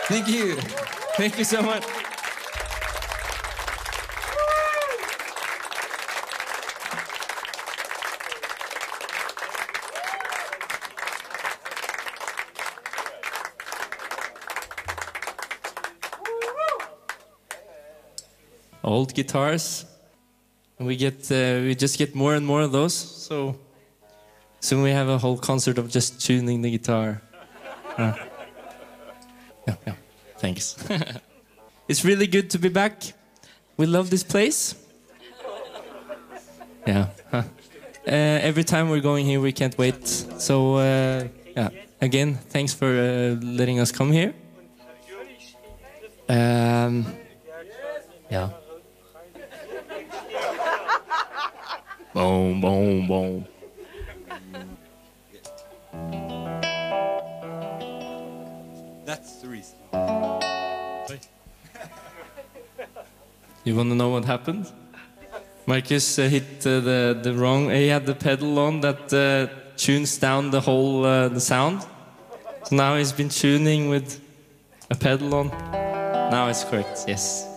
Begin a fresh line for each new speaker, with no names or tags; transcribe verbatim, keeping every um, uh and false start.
Thank you. Thank you so much. Old guitars. We get uh, we just get more and more of those. So soon we have a whole concert of just tuning the guitar. Uh, yeah, yeah. Thanks. It's really good to be back. We love this place. Yeah. Huh. Uh, every time we're going here, we can't wait. So uh, yeah. Again, thanks for uh, letting us come here. Um, yeah. Boom, boom, boom.
That's the reason.
You want to know what happened? Marcus uh, hit uh, the the wrong. He had the pedal on that uh, tunes down the whole uh, the sound. So now he's been tuning with a pedal on. Now it's correct. Yes.